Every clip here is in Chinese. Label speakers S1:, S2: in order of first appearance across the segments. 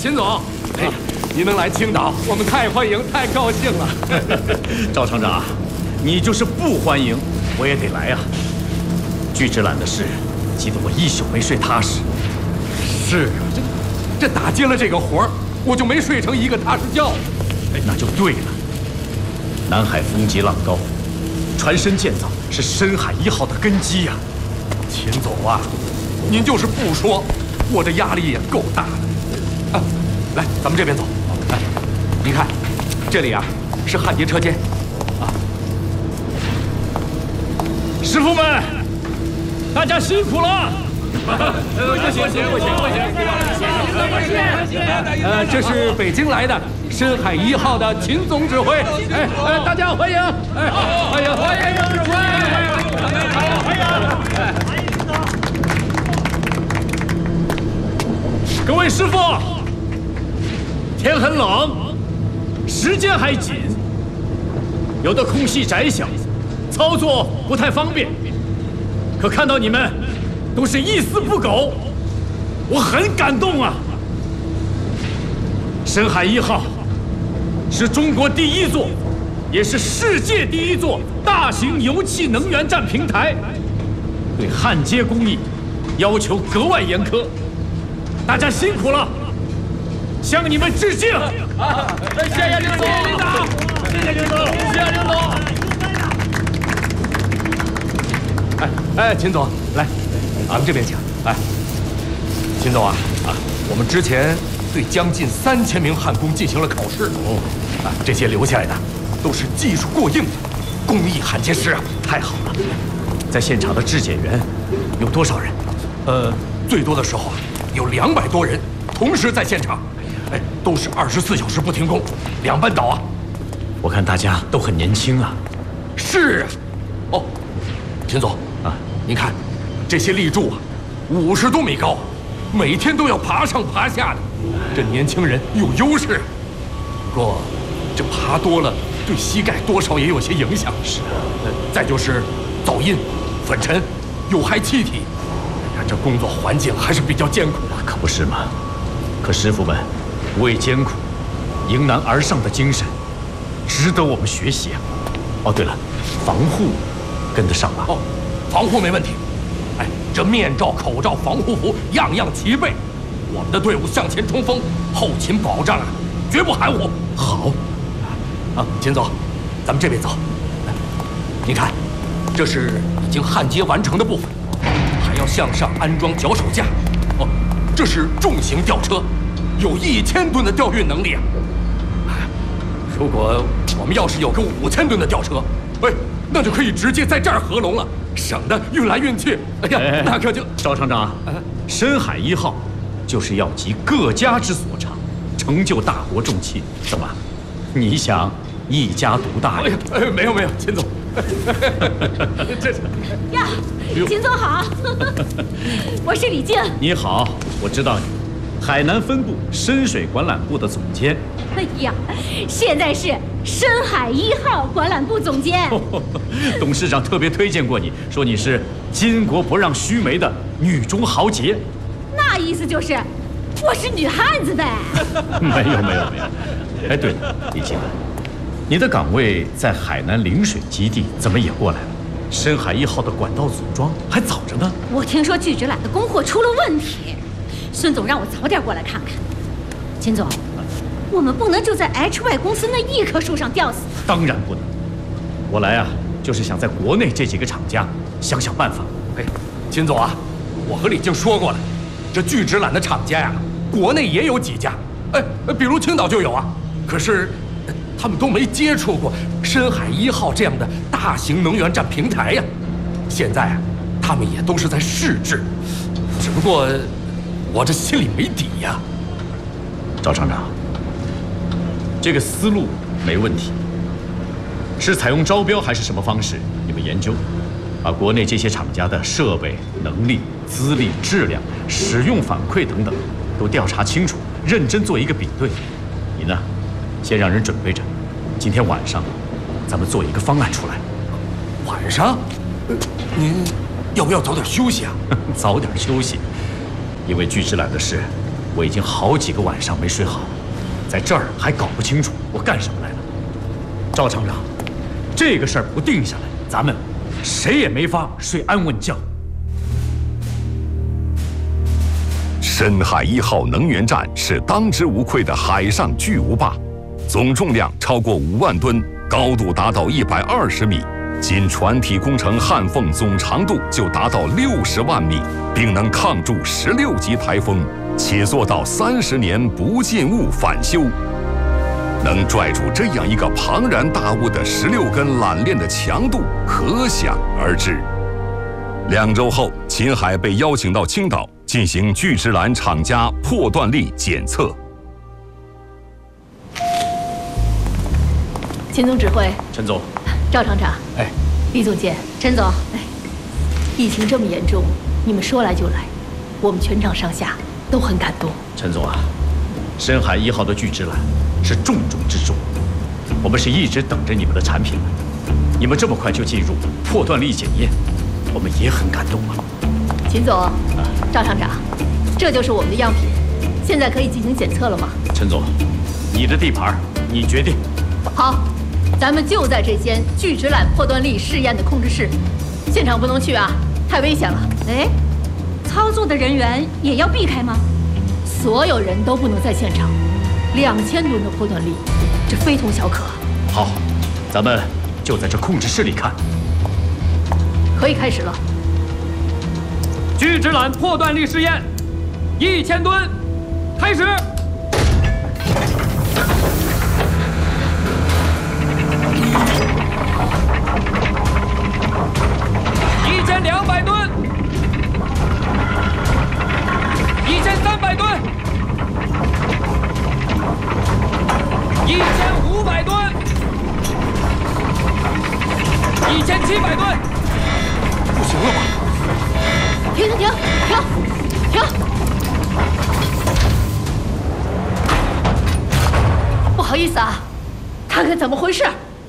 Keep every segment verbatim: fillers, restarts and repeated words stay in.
S1: 秦总，哎呀，您能来青岛，我们太欢迎，太高兴了。
S2: 赵厂长，你就是不欢迎，我也得来啊。巨之揽的事，急得我一宿没睡踏实。
S1: 是啊，这这打接了这个活儿，我就没睡成一个踏实觉。
S2: 哎，那就对了。南海风急浪高，船身建造是深海一号的根基呀。
S1: 秦总啊，您就是不说，我这压力也够大的。啊，来，咱们这边走。来，您看，这里啊是焊接车间。啊，
S2: 师傅们，大家辛苦了。
S1: 不行不行不行不行！呃，这是北京来的深海一号的秦总指挥。哎哎，大家欢迎！哎，欢迎欢迎指挥！欢迎欢迎！
S2: 各位师傅，天很冷，时间还紧，有的空隙窄小，操作不太方便。可看到你们都是一丝不苟，我很感动啊！深海一号是中国第一座，也是世界第一座大型油气能源站平台，对焊接工艺要求格外严苛。大家辛苦了，向你们致敬！
S1: 谢谢领导，领导，谢谢领导，谢谢领导。哎哎，秦总，来，咱们这边请。哎，秦总啊啊，我们之前对将近三千名焊工进行了考试。哦，啊，这些留下来的都是技术过硬的工艺焊接师啊。
S2: 太好了，在现场的质检员有多少人？
S1: 呃，最多的时候啊，有两百多人同时在现场。哎，都是二十四小时不停工，两班倒啊。
S2: 我看大家都很年轻啊。
S1: 是啊。哦，秦总啊，您看，这些立柱啊，五十多米高，每天都要爬上爬下的。这年轻人有优势，不过这爬多了，对膝盖多少也有些影响。
S2: 是啊。
S1: 呃，再就是噪音、粉尘、有害气体，哎呀，这工作环境还是比较艰苦啊。
S2: 可不是嘛。可师傅们不畏艰苦、迎难而上的精神，值得我们学习啊！哦，对了，防护跟得上吗？
S1: 哦，防护没问题。哎，这面罩、口罩、防护服样样齐备。我们的队伍向前冲锋，后勤保障啊，绝不含糊。
S2: 好。
S1: 啊，秦总，咱们这边走。来，您看，这是已经焊接完成的部分，还要向上安装脚手架。哦，这是重型吊车。有一千吨的吊运能力啊！如果我们要是有个五千吨的吊车，哎，那就可以直接在这儿合龙了，省得运来运去。哎呀，哎那可就……
S2: 赵厂长，深海一号就是要集各家之所长，成就大国重器。怎么，你想一家独大呀？
S1: 哎呀，哎，没有没有，秦总，这是
S3: 呀，秦总好，我是李静。
S2: 你好，我知道你。海南分部深水管缆部的总监。
S3: 哎呀，现在是深海一号管缆部总监。
S2: 董事长特别推荐过你，说你是巾帼不让须眉的女中豪杰。
S3: 那意思就是我是女汉子呗？
S2: 没有没有没有。哎，对了，李静，你的岗位在海南陵水基地，怎么也过来了？深海一号的管道组装还早着呢。
S3: 我听说巨直缆的供货出了问题。孙总让我早点过来看看。秦总，我们不能就在 H Y 公司那一棵树上吊死。
S2: 当然不能。我来啊，就是想在国内这几个厂家想想办法。
S1: 哎，秦总啊，我和李静说过了，这巨直缆的厂家呀，国内也有几家，哎，比如青岛就有啊。可是他们都没接触过深海一号这样的大型能源站平台呀。现在啊，他们也都是在试制，只不过我这心里没底呀。
S2: 赵厂长，这个思路没问题，是采用招标还是什么方式？你们研究，把国内这些厂家的设备、能力、资历、质量、使用反馈等等都调查清楚，认真做一个比对。你呢，先让人准备着，今天晚上咱们做一个方案出来。
S1: 晚上？您要不要早点休息啊？
S2: 早点休息。因为巨直缆的事， 我已经好几个晚上没睡好，在这儿还搞不清楚我干什么来了。赵厂长，这个事儿不定下来，咱们谁也没法睡安稳觉。
S4: 深海一号能源站是当之无愧的海上巨无霸，总重量超过五万吨，高度达到一百二十米，仅船体工程焊缝总长度就达到六十万米，并能抗住十六级台风，且做到三十年不进物返修。能拽住这样一个庞然大物的十六根缆链的强度，可想而知。两周后，秦海被邀请到青岛进行聚酯缆厂家破断力检测。
S5: 秦总指挥，
S2: 陈总，
S5: 赵厂长，
S2: 哎，
S5: 李总监，
S3: 陈总，
S5: 哎，疫情这么严重，你们说来就来，我们全场上下都很感动。
S2: 陈总啊，深海一号的聚酯缆是重中之重，我们是一直等着你们的产品的，你们这么快就进入破断力检验，我们也很感动啊。
S5: 秦总，赵厂长，这就是我们的样品，现在可以进行检测了吗？
S2: 陈总，你的地盘，你决定。
S5: 好，咱们就在这间聚酯缆破断力试验的控制室，现场不能去啊，太危险了。
S3: 哎，操作的人员也要避开吗？
S5: 所有人都不能在现场，两千吨的破断力，这非同小可。
S2: 好，咱们就在这控制室里看。
S5: 可以开始了。
S1: 聚酯缆破断力试验，一千吨，开始。一千两百吨，一千三百吨，一千五百吨，一千七百吨，不行了吧？
S5: 停停停停停！不好意思啊，看看怎么回事。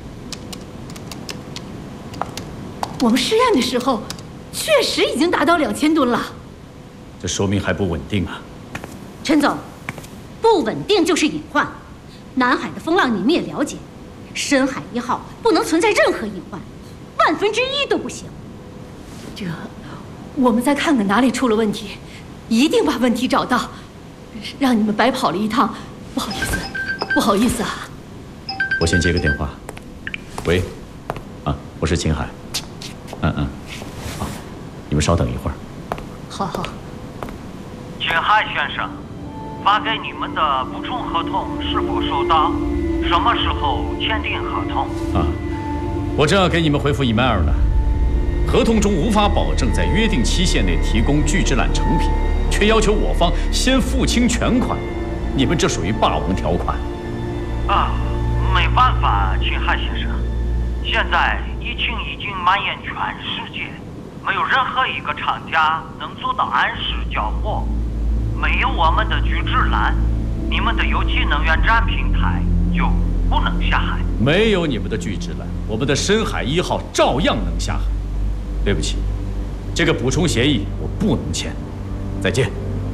S5: 我们试验的时候，确实已经达到两千吨了。
S2: 这说明还不稳定啊。
S3: 陈总，不稳定就是隐患。南海的风浪你们也了解，深海一号不能存在任何隐患，万分之一都不行。
S5: 这，我们再看看哪里出了问题，一定把问题找到，让你们白跑了一趟。不好意思，不好意思啊。
S2: 我先接个电话。喂，啊，我是秦海。嗯嗯，好，你们稍等一会儿。
S5: 好好。
S6: 秦海先生，发给你们的补充合同是否收到？什么时候签订合同？
S2: 啊，我正要给你们回复 email 呢。合同中无法保证在约定期限内提供聚酯缆成品，却要求我方先付清全款，你们这属于霸王条款。
S6: 啊，没办法，秦海先生，现在疫情已经蔓延全世界，没有任何一个厂家能做到按时交货。没有我们的聚酯缆，你们的油气能源站平台就不能下海。
S2: 没有你们的聚酯缆，我们的深海一号照样能下海。对不起，这个补充协议我不能签。再见。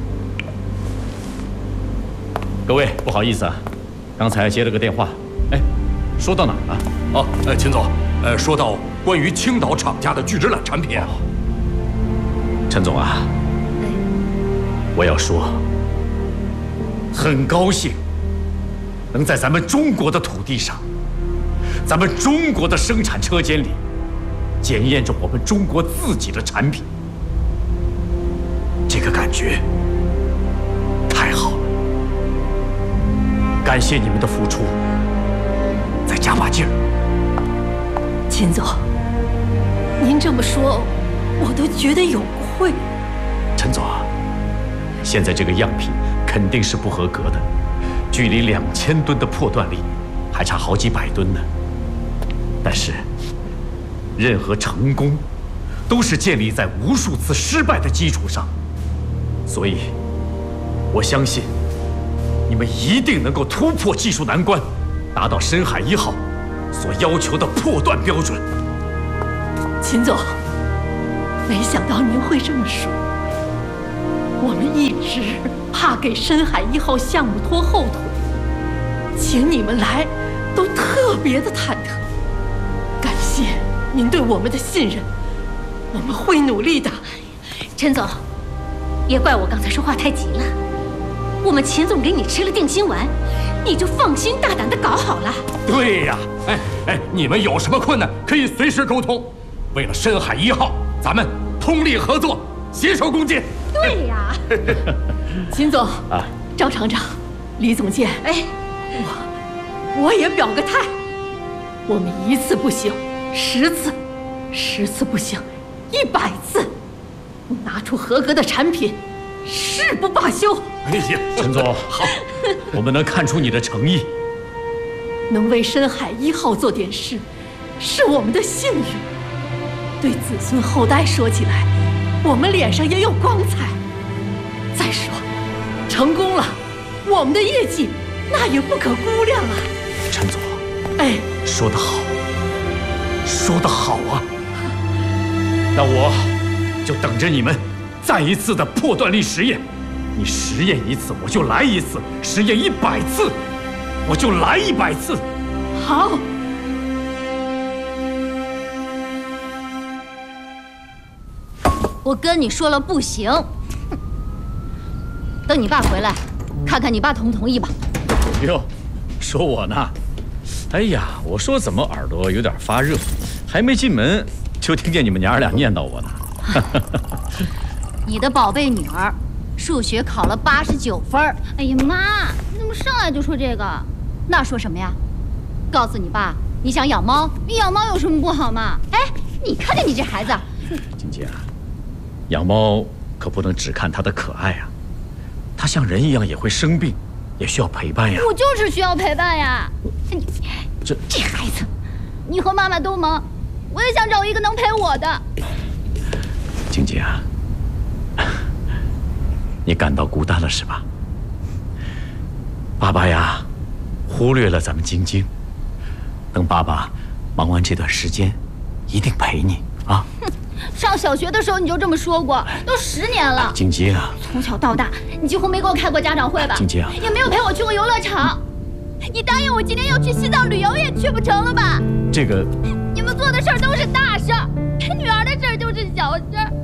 S2: 各位，不好意思啊，刚才接了个电话。哎，说到哪儿了？
S1: 哦，呃，秦总，呃，说到关于青岛厂家的聚酯缆产品啊。
S2: 陈总啊，我要说，很高兴能在咱们中国的土地上，咱们中国的生产车间里，检验着我们中国自己的产品。这个感觉太好了，感谢你们的付出，再加把劲儿。
S5: 秦总，您这么说，我都觉得有愧。
S2: 陈总啊，现在这个样品肯定是不合格的，距离两千吨的破断力还差好几百吨呢。但是，任何成功都是建立在无数次失败的基础上，所以，我相信你们一定能够突破技术难关，达到深海一号所要求的破断标准。
S5: 秦总，没想到您会这么说，我们一直怕给深海一号项目拖后腿，请你们来都特别的忐忑。感谢您对我们的信任，我们会努力的。
S3: 陈总，也怪我刚才说话太急了。我们秦总给你吃了定心丸，你就放心大胆的搞好了。
S1: 对呀，哎哎，你们有什么困难可以随时沟通。为了深海一号，咱们通力合作，携手共进。
S3: 对呀，
S5: 秦总、啊、赵厂长、李总监，哎，我我也表个态，我们一次不行，十次，十次不行，一百次，拿出合格的产品，誓不罢休。
S1: 哎呀，
S2: 陈总，好，我们能看出你的诚意，
S5: 能为深海一号做点事，是我们的幸运。对子孙后代说起来，我们脸上也有光彩。再说，成功了，我们的业绩那也不可估量啊。
S2: 陈总，
S5: 哎，
S2: 说得好，说得好啊！那我就等着你们再一次的破断力实验。你实验一次，我就来一次；实验一百次，我就来一百次。
S5: 好。
S3: 我跟你说了不行，等你爸回来，看看你爸同不同意吧。
S2: 哟，说我呢？哎呀，我说怎么耳朵有点发热，还没进门就听见你们娘儿俩念叨我呢。
S3: 你的宝贝女儿，数学考了八十九分。
S7: 哎呀妈，你怎么上来就说这个？
S3: 那说什么呀？告诉你爸，你想养猫，
S7: 你养猫有什么不好嘛？
S3: 哎，你看见你这孩子，
S2: 晶晶啊。养猫可不能只看它的可爱啊，它像人一样也会生病，也需要陪伴呀。
S7: 我就是需要陪伴呀。
S3: 你这这孩子，
S7: 你和妈妈都忙，我也想找一个能陪我的。
S2: 晶晶啊，你感到孤单了是吧？爸爸呀，忽略了咱们晶晶。等爸爸忙完这段时间，一定陪你啊。
S7: 哼。上小学的时候你就这么说过，都十年了。
S2: 晶晶啊，
S7: 从小到大你几乎没给我开过家长会吧？
S2: 晶晶啊，
S7: 也没有陪我去过游乐场。你答应我今天要去西藏旅游也去不成了吧？
S2: 这个，
S7: 你们做的事儿都是大事儿，陪女儿的事儿就是小事儿。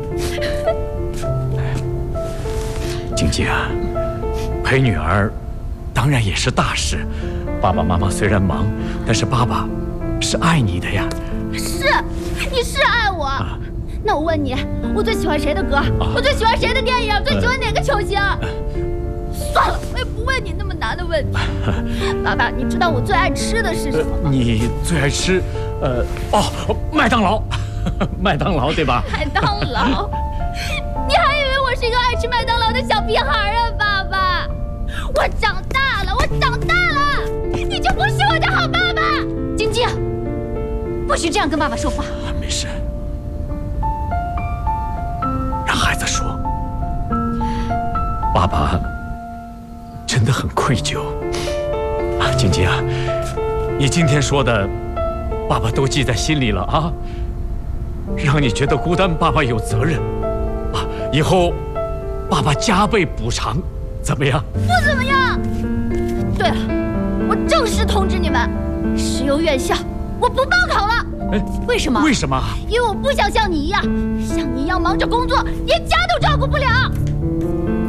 S2: 晶晶啊，陪女儿当然也是大事。爸爸妈妈虽然忙，但是爸爸是爱你的呀。
S7: 是，你是爱我。啊、那我问你，我最喜欢谁的歌？啊、我最喜欢谁的电影？最喜欢哪个球星？呃、算了，我也不问你那么难的问题。爸爸，你知道我最爱吃的是什么吗？
S2: 呃、你最爱吃，呃，哦，麦当劳，麦当劳对吧？
S7: 麦当劳？你还以为我是一个爱吃麦当劳的小屁孩啊，爸爸？我长大了，我长大了，你就不是我的好爸爸。
S3: 晶晶。不许这样跟爸爸说话。
S2: 没事，让孩子说。爸爸真的很愧疚啊，晶晶啊，你今天说的，爸爸都记在心里了啊。让你觉得孤单，爸爸有责任啊。以后，爸爸加倍补偿，怎么样？
S7: 不怎么样。对了，我正式通知你们，石油院校。我不报考了，
S2: 哎，
S3: 为什么？
S2: 为什么？
S7: 因为我不想像你一样，像你一样忙着工作，连家都照顾不了。